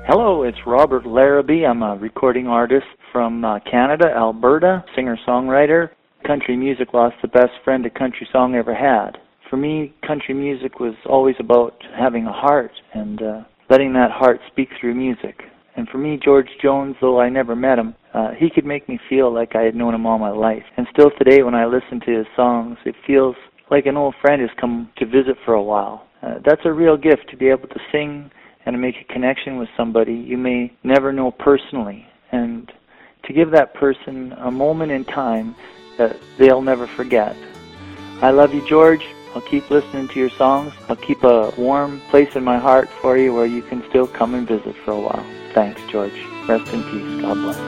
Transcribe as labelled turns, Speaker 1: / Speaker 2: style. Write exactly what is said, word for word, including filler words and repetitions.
Speaker 1: Hello, it's Robert Larrabee. I'm a recording artist from uh, Canada, Alberta, singer-songwriter. Country music lost the best friend a country song ever had. For me, country music was always about having a heart and uh, letting that heart speak through music. And for me, George Jones, though I never met him, uh, he could make me feel like I had known him all my life. And still today, when I listen to his songs, it feels like an old friend has come to visit for a while. Uh, that's a real gift, to be able to sing and to make a connection with somebody you may never know personally, and to give that person a moment in time that they'll never forget. I love you, George. I'll keep listening to your songs. I'll keep a warm place in my heart for you where you can still come and visit for a while. Thanks, George. Rest in peace. God bless.